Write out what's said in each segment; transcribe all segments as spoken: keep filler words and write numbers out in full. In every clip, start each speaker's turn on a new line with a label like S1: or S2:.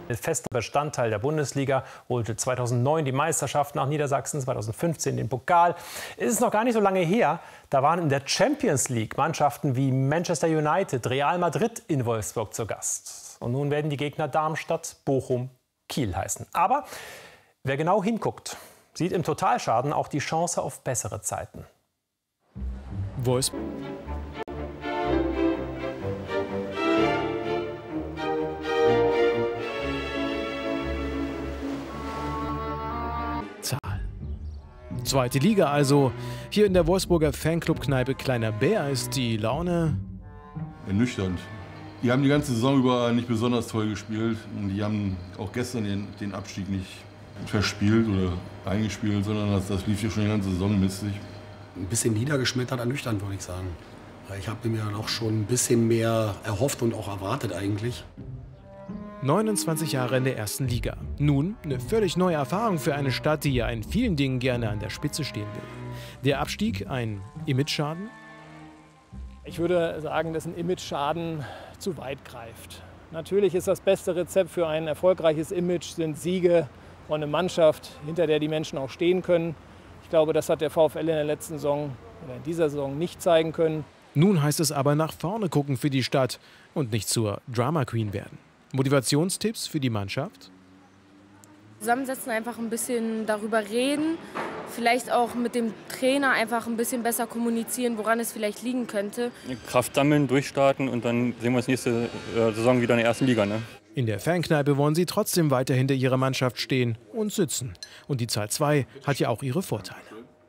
S1: Ist fester Bestandteil der Bundesliga, holte zweitausendneun die Meisterschaft nach Niedersachsen, zweitausendfünfzehn den Pokal. Es ist noch gar nicht so lange her, da waren in der Champions League Mannschaften wie Manchester United, Real Madrid in Wolfsburg zu Gast. Und nun werden die Gegner Darmstadt, Bochum, Kiel heißen. Aber wer genau hinguckt, sieht im Totalschaden auch die Chance auf bessere Zeiten.
S2: Wolfsburg. Zweite Liga also. Hier in der Wolfsburger Fanclub-Kneipe Kleiner Bär ist die Laune
S3: ernüchternd. Die haben die ganze Saison über nicht besonders toll gespielt. Und die haben auch gestern den, den Abstieg nicht verspielt oder eingespielt, sondern das, das lief hier schon die ganze Saison mistig.
S4: Ein bisschen niedergeschmettert, ernüchternd, würde ich sagen. Ich habe mir doch schon ein bisschen mehr erhofft und auch erwartet eigentlich.
S2: neunundzwanzig Jahre in der ersten Liga. Nun eine völlig neue Erfahrung für eine Stadt, die ja in vielen Dingen gerne an der Spitze stehen will. Der Abstieg, ein Imageschaden?
S5: Ich würde sagen, dass ein Imageschaden zu weit greift. Natürlich ist das beste Rezept für ein erfolgreiches Image sind Siege und eine Mannschaft, hinter der die Menschen auch stehen können. Ich glaube, das hat der VfL in der letzten Saison oder in dieser Saison nicht zeigen können.
S2: Nun heißt es aber nach vorne gucken für die Stadt und nicht zur Drama Queen werden. Motivationstipps für die Mannschaft?
S6: Zusammensetzen, einfach ein bisschen darüber reden, vielleicht auch mit dem Trainer einfach ein bisschen besser kommunizieren, woran es vielleicht liegen könnte.
S7: Kraft sammeln, durchstarten und dann sehen wir uns nächste Saison wieder in der ersten Liga. Ne?
S2: In der Fankneipe wollen sie trotzdem weiter hinter ihrer Mannschaft stehen und sitzen. Und die Zahl zwei hat ja auch ihre Vorteile.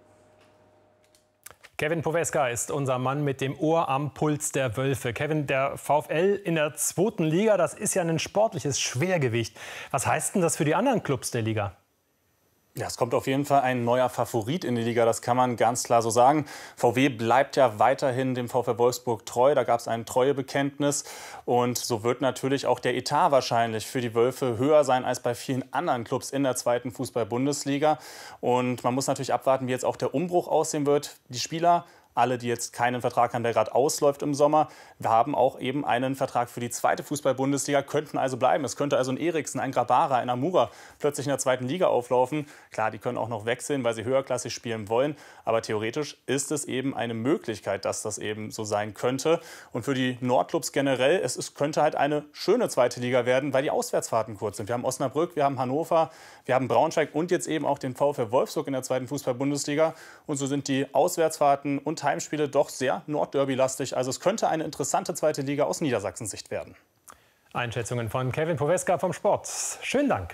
S1: Kevin Poweska ist unser Mann mit dem Ohr am Puls der Wölfe. Kevin, der VfL in der zweiten Liga, das ist ja ein sportliches Schwergewicht. Was heißt denn das für die anderen Clubs der Liga?
S8: Ja, es kommt auf jeden Fall ein neuer Favorit in die Liga, das kann man ganz klar so sagen. VW bleibt ja weiterhin dem VfL Wolfsburg treu, da gab es ein Treuebekenntnis und so wird natürlich auch der Etat wahrscheinlich für die Wölfe höher sein als bei vielen anderen Clubs in der zweiten Fußball-Bundesliga. Und man muss natürlich abwarten, wie jetzt auch der Umbruch aussehen wird. Die Spieler, alle, die jetzt keinen Vertrag haben, der gerade ausläuft im Sommer, wir haben auch eben einen Vertrag für die zweite Fußball-Bundesliga, könnten also bleiben. Es könnte also ein Eriksen, ein Grabara, ein Amura plötzlich in der zweiten Liga auflaufen. Klar, die können auch noch wechseln, weil sie höherklassig spielen wollen. Aber theoretisch ist es eben eine Möglichkeit, dass das eben so sein könnte. Und für die Nordclubs generell, es ist, könnte halt eine schöne zweite Liga werden, weil die Auswärtsfahrten kurz sind. Wir haben Osnabrück, wir haben Hannover, wir haben Braunschweig und jetzt eben auch den VfL Wolfsburg in der zweiten Fußball-Bundesliga. Und so sind die Auswärtsfahrten und Heimspiele doch sehr Nordderby-lastig. Also es könnte eine interessante zweite Liga aus Niedersachsens Sicht werden.
S1: Einschätzungen von Kevin Poweska vom Sport. Schönen Dank.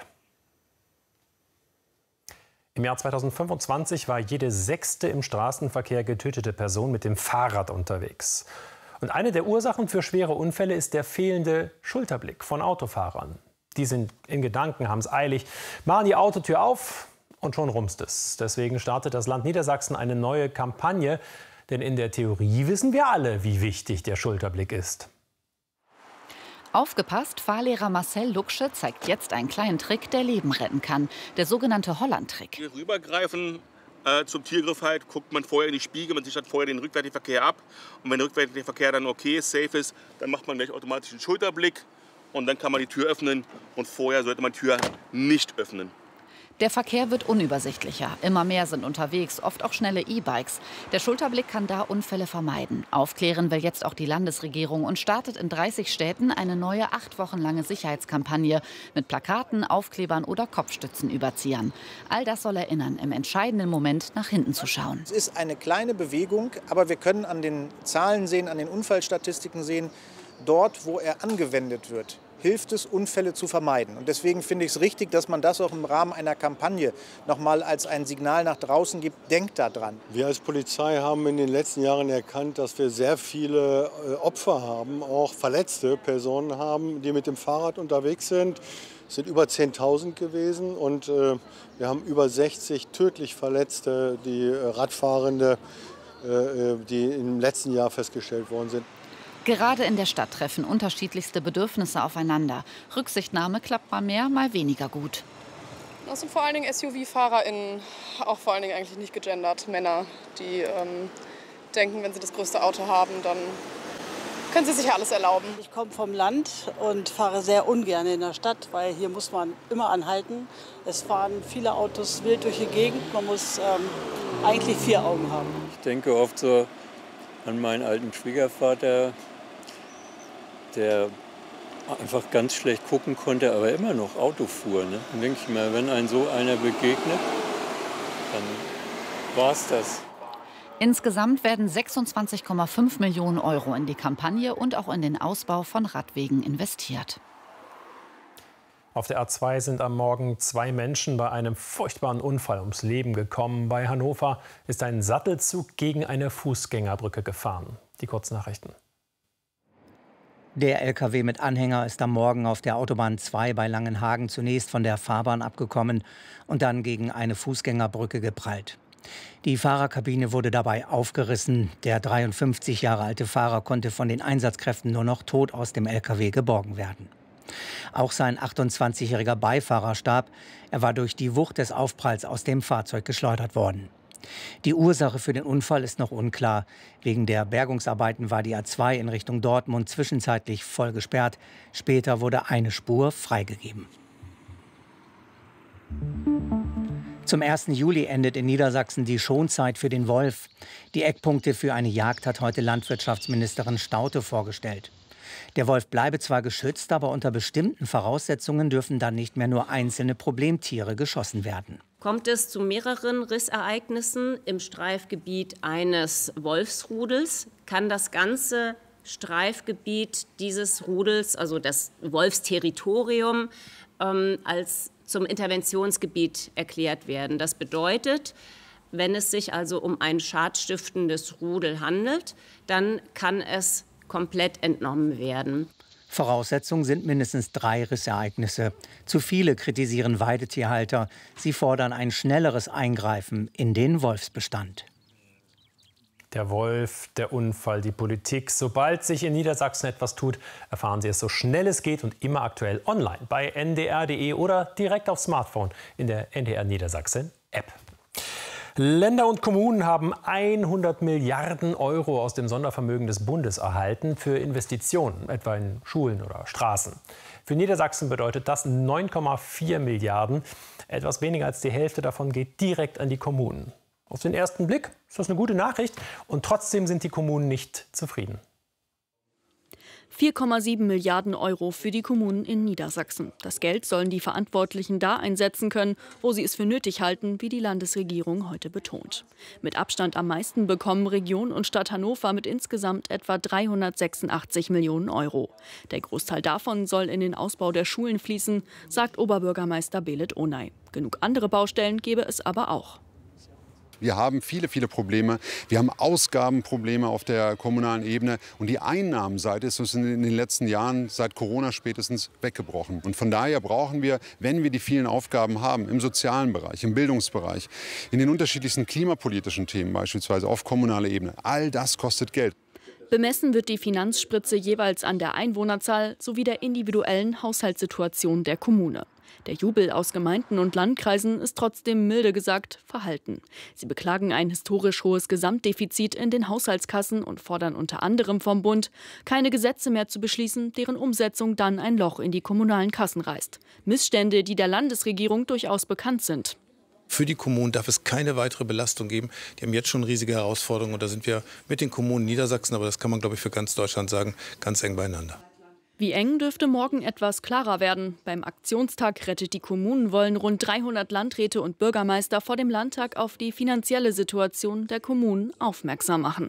S1: Im Jahr zweitausendfünfundzwanzig war jede sechste im Straßenverkehr getötete Person mit dem Fahrrad unterwegs. Und eine der Ursachen für schwere Unfälle ist der fehlende Schulterblick von Autofahrern. Die sind in Gedanken, haben es eilig, machen die Autotür auf und schon rumst es. Deswegen startet das Land Niedersachsen eine neue Kampagne. Denn in der Theorie wissen wir alle, wie wichtig der Schulterblick ist.
S9: Aufgepasst, Fahrlehrer Marcel Luxche zeigt jetzt einen kleinen Trick, der Leben retten kann. Der sogenannte Holland-Trick.
S10: Rübergreifen äh, zum Tiergriff halt, guckt man vorher in die Spiegel, man sichert vorher den rückwärtigen Verkehr ab. Und wenn der rückwärtige Verkehr dann okay ist, safe ist, dann macht man gleich automatisch einen Schulterblick. Und dann kann man die Tür öffnen. Und vorher sollte man die Tür nicht öffnen.
S9: Der Verkehr wird unübersichtlicher. Immer mehr sind unterwegs, oft auch schnelle E-Bikes. Der Schulterblick kann da Unfälle vermeiden. Aufklären will jetzt auch die Landesregierung und startet in dreißig Städten eine neue acht Wochen lange Sicherheitskampagne mit Plakaten, Aufklebern oder Kopfstützenüberziehern. All das soll erinnern, im entscheidenden Moment nach hinten zu schauen.
S11: Es ist eine kleine Bewegung, aber wir können an den Zahlen sehen, an den Unfallstatistiken sehen, dort, wo er angewendet wird, hilft es, Unfälle zu vermeiden. Und deswegen finde ich es richtig, dass man das auch im Rahmen einer Kampagne noch mal als ein Signal nach draußen gibt. Denkt da dran.
S12: Wir als Polizei haben in den letzten Jahren erkannt, dass wir sehr viele Opfer haben, auch verletzte Personen haben, die mit dem Fahrrad unterwegs sind. Es sind über zehntausend gewesen und äh, wir haben über sechzig tödlich Verletzte, die äh, Radfahrende, äh, die im letzten Jahr festgestellt worden sind.
S9: Gerade in der Stadt treffen unterschiedlichste Bedürfnisse aufeinander. Rücksichtnahme klappt mal mehr, mal weniger gut.
S13: Das sind vor allen Dingen S U V-FahrerInnen, auch vor allen Dingen eigentlich nicht gegendert, Männer, die ähm, denken, wenn sie das größte Auto haben, dann können sie sich ja alles erlauben.
S14: Ich komme vom Land und fahre sehr ungern in der Stadt, weil hier muss man immer anhalten. Es fahren viele Autos wild durch die Gegend. Man muss ähm, eigentlich vier Augen haben.
S15: Ich denke oft so an meinen alten Schwiegervater, der einfach ganz schlecht gucken konnte, aber immer noch Auto fuhr. Ne? Dann denke ich mir, wenn ein so einer begegnet, dann war es das.
S9: Insgesamt werden sechsundzwanzig Komma fünf Millionen Euro in die Kampagne und auch in den Ausbau von Radwegen investiert.
S1: Auf der A zwei sind am Morgen zwei Menschen bei einem furchtbaren Unfall ums Leben gekommen. Bei Hannover ist ein Sattelzug gegen eine Fußgängerbrücke gefahren. Die Kurznachrichten.
S16: Der L K W mit Anhänger ist am Morgen auf der Autobahn zwei bei Langenhagen zunächst von der Fahrbahn abgekommen und dann gegen eine Fußgängerbrücke geprallt. Die Fahrerkabine wurde dabei aufgerissen. Der dreiundfünfzig Jahre alte Fahrer konnte von den Einsatzkräften nur noch tot aus dem L K W geborgen werden. Auch sein achtundzwanzigjähriger Beifahrer starb. Er war durch die Wucht des Aufpralls aus dem Fahrzeug geschleudert worden. Die Ursache für den Unfall ist noch unklar. Wegen der Bergungsarbeiten war die A zwei in Richtung Dortmund zwischenzeitlich voll gesperrt. Später wurde eine Spur freigegeben. Zum ersten Juli endet in Niedersachsen die Schonzeit für den Wolf. Die Eckpunkte für eine Jagd hat heute Landwirtschaftsministerin Staudte vorgestellt. Der Wolf bleibe zwar geschützt, aber unter bestimmten Voraussetzungen dürfen dann nicht mehr nur einzelne Problemtiere geschossen werden.
S17: Kommt es zu mehreren Rissereignissen im Streifgebiet eines Wolfsrudels, kann das ganze Streifgebiet dieses Rudels, also das Wolfsterritorium, ähm, als zum Interventionsgebiet erklärt werden. Das bedeutet, wenn es sich also um ein schadstiftendes Rudel handelt, dann kann es komplett entnommen werden.
S16: Voraussetzung sind mindestens drei Rissereignisse. Zu viele kritisieren Weidetierhalter. Sie fordern ein schnelleres Eingreifen in den Wolfsbestand.
S1: Der Wolf, der Unfall, die Politik. Sobald sich in Niedersachsen etwas tut, erfahren Sie es so schnell es geht und immer aktuell online bei n d r punkt d e oder direkt aufs Smartphone in der N D R Niedersachsen App. Länder und Kommunen haben hundert Milliarden Euro aus dem Sondervermögen des Bundes erhalten für Investitionen, etwa in Schulen oder Straßen. Für Niedersachsen bedeutet das neun Komma vier Milliarden. Etwas weniger als die Hälfte davon geht direkt an die Kommunen. Auf den ersten Blick ist das eine gute Nachricht und trotzdem sind die Kommunen nicht zufrieden.
S18: vier Komma sieben Milliarden Euro für die Kommunen in Niedersachsen. Das Geld sollen die Verantwortlichen da einsetzen können, wo sie es für nötig halten, wie die Landesregierung heute betont. Mit Abstand am meisten bekommen Region und Stadt Hannover mit insgesamt etwa dreihundertsechsundachtzig Millionen Euro. Der Großteil davon soll in den Ausbau der Schulen fließen, sagt Oberbürgermeister Belit Onay. Genug andere Baustellen gäbe es aber auch.
S19: Wir haben viele, viele Probleme. Wir haben Ausgabenprobleme auf der kommunalen Ebene. Und die Einnahmenseite ist uns in den letzten Jahren, seit Corona spätestens, weggebrochen. Und von daher brauchen wir, wenn wir die vielen Aufgaben haben, im sozialen Bereich, im Bildungsbereich, in den unterschiedlichsten klimapolitischen Themen beispielsweise auf kommunaler Ebene, all das kostet Geld.
S18: Bemessen wird die Finanzspritze jeweils an der Einwohnerzahl sowie der individuellen Haushaltssituation der Kommune. Der Jubel aus Gemeinden und Landkreisen ist trotzdem milde gesagt verhalten. Sie beklagen ein historisch hohes Gesamtdefizit in den Haushaltskassen und fordern unter anderem vom Bund, keine Gesetze mehr zu beschließen, deren Umsetzung dann ein Loch in die kommunalen Kassen reißt. Missstände, die der Landesregierung durchaus bekannt sind.
S20: Für die Kommunen darf es keine weitere Belastung geben. Die haben jetzt schon riesige Herausforderungen. Und da sind wir mit den Kommunen Niedersachsen, aber das kann man, glaube ich, für ganz Deutschland sagen, ganz eng beieinander.
S18: Wie eng dürfte morgen etwas klarer werden. Beim Aktionstag Rettet die Kommunen wollen rund dreihundert Landräte und Bürgermeister vor dem Landtag auf die finanzielle Situation der Kommunen aufmerksam machen.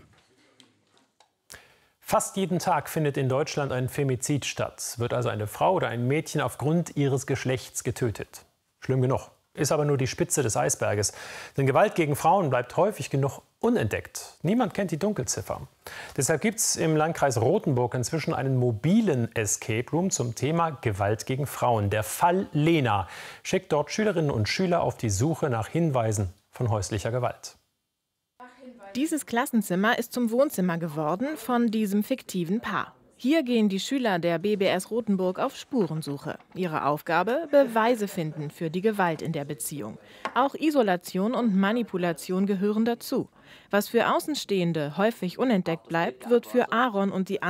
S1: Fast jeden Tag findet in Deutschland ein Femizid statt. Wird also eine Frau oder ein Mädchen aufgrund ihres Geschlechts getötet. Schlimm genug. Ist aber nur die Spitze des Eisberges. Denn Gewalt gegen Frauen bleibt häufig genug unentdeckt. Niemand kennt die Dunkelziffer. Deshalb gibt es im Landkreis Rothenburg inzwischen einen mobilen Escape Room zum Thema Gewalt gegen Frauen. Der Fall Lena schickt dort Schülerinnen und Schüler auf die Suche nach Hinweisen von häuslicher Gewalt.
S21: Dieses Klassenzimmer ist zum Wohnzimmer geworden von diesem fiktiven Paar. Hier gehen die Schüler der B B S Rothenburg auf Spurensuche. Ihre Aufgabe: Beweise finden für die Gewalt in der Beziehung. Auch Isolation und Manipulation gehören dazu. Was für Außenstehende häufig unentdeckt bleibt, wird für Aaron und die